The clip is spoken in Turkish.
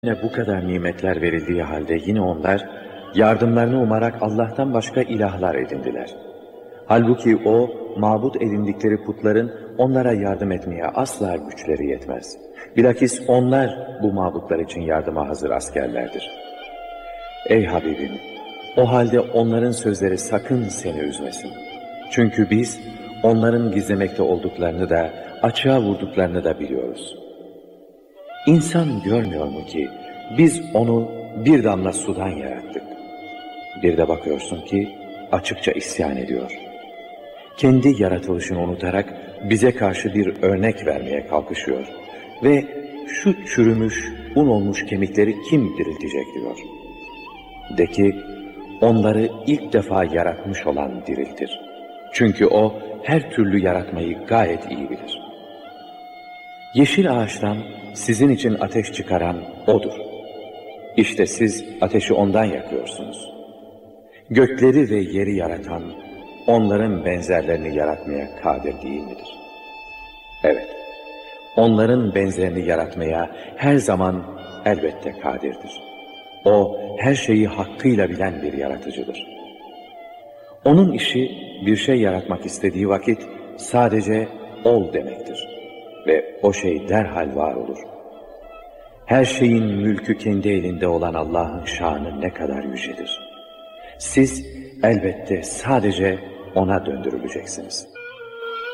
Bu kadar nimetler verildiği halde yine onlar yardımlarını umarak Allah'tan başka ilahlar edindiler. Halbuki o, mabut edindikleri putların onlara yardım etmeye asla güçleri yetmez. Bilakis onlar bu mabutlar için yardıma hazır askerlerdir. Ey Habibim! O halde onların sözleri sakın seni üzmesin. Çünkü biz onların gizlemekte olduklarını da açığa vurduklarını da biliyoruz. İnsan görmüyor mu ki biz onu bir damla sudan yarattık. Bir de bakıyorsun ki açıkça isyan ediyor. Kendi yaratılışını unutarak bize karşı bir örnek vermeye kalkışıyor. Ve şu çürümüş, un olmuş kemikleri kim diriltecek diyor. De ki onları ilk defa yaratmış olan diriltir. Çünkü o her türlü yaratmayı gayet iyi bilir. Yeşil ağaçtan sizin için ateş çıkaran O'dur. İşte siz ateşi ondan yakıyorsunuz. Gökleri ve yeri yaratan, onların benzerlerini yaratmaya kadir değil midir? Evet, onların benzerini yaratmaya her zaman elbette kadirdir. O, her şeyi hakkıyla bilen bir yaratıcıdır. Onun işi bir şey yaratmak istediği vakit sadece ol demektir. Ve o şey derhal var olur. Her şeyin mülkü kendi elinde olan Allah'ın şanı ne kadar yücedir. Siz elbette sadece O'na döndürüleceksiniz.